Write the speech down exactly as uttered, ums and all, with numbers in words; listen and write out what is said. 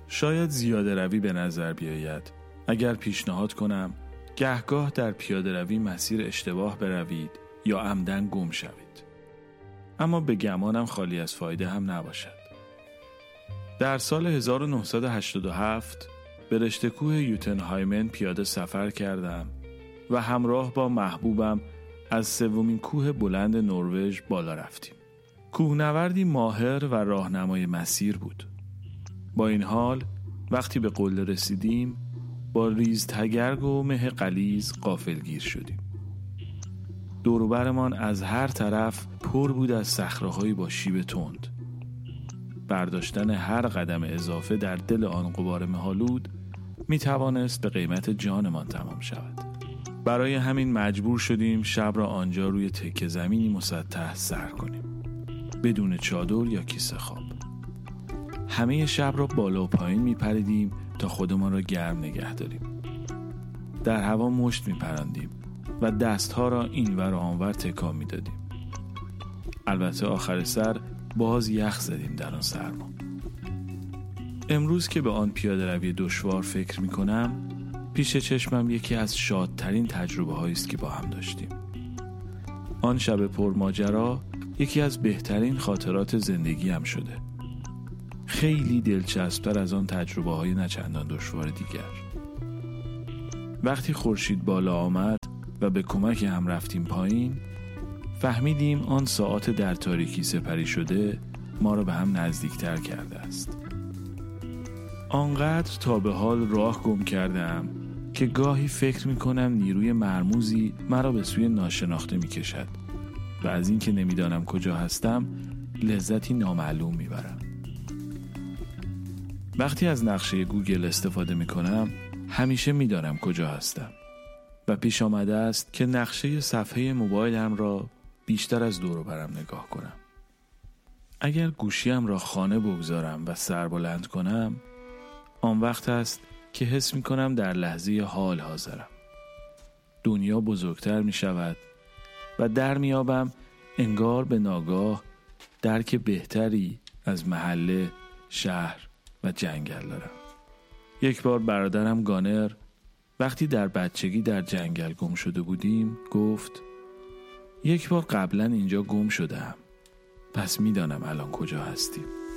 شاید زیاده روی به نظر بیاید اگر پیشنهاد کنم گهگاه در پیاده روی مسیر اشتباه بروید یا عمدن گم شوید. اما به گمانم خالی از فایده هم نباشد. در سال هزار و نهصد و هشتاد و هفت به رشته کوه یوتنهایمن پیاده سفر کردم و همراه با محبوبم از سومین کوه بلند نروژ بالا رفتیم. کوهنوردی ماهر و راهنمای مسیر بود. با این حال وقتی به قله رسیدیم با ریز تگرگ و مه غلیظ غافلگیر شدیم. دور و برمان از هر طرف پر بود از صخره‌هایی با شیب تند. برداشتن هر قدم اضافه در دل آن غبار مه‌آلود می توانست به قیمت جانمان تمام شود. برای همین مجبور شدیم شب را آنجا روی تکه زمینی مسطح سر کنیم، بدون چادر یا کیسه خواب. همه شب را بالا و پایین می پریدیم تا خودمان را گرم نگه داریم. در هوا مشت می پراندیم و دستها را اینور و آنور تکان می دادیم. البته آخر سر باز یخ زدیم در آن سرما. امروز که به آن پیاده روی دشوار فکر می کنم، پیش چشمم یکی از شادترین تجربه هایی است که با هم داشتیم. آن شب پرماجرا یکی از بهترین خاطرات زندگی هم شده. خیلی دلچسب‌تر از آن تجربه های نچندان دشوار دیگر. وقتی خورشید بالا آمد و به کمک هم رفتیم پایین، فهمیدیم آن ساعات در تاریکی سپری شده ما را به هم نزدیکتر کرده است. آنقدر تا به حال راه گم کردم که گاهی فکر می‌کنم نیروی مرموزی مرا به سوی ناشناخته می‌کشد و از این که نمی‌دانم کجا هستم لذتی نامعلوم می‌برم. وقتی از نقشه گوگل استفاده می‌کنم همیشه می‌دانم کجا هستم و پیش آمده است که نقشه صفحه موبایلم را بیشتر از دور و برم نگاه کنم. اگر گوشیم را خانه بگذارم و سر بلند کنم، آن وقت است که حس می کنم در لحظه حال حاضرم. دنیا بزرگتر می شود و در می یابم انگار به ناگاه درک بهتری از محله، شهر و جنگل دارم. یک بار برادرم گانر وقتی در بچگی در جنگل گم شده بودیم گفت یک بار قبلا اینجا گم شدم، پس می دانم الان کجا هستیم.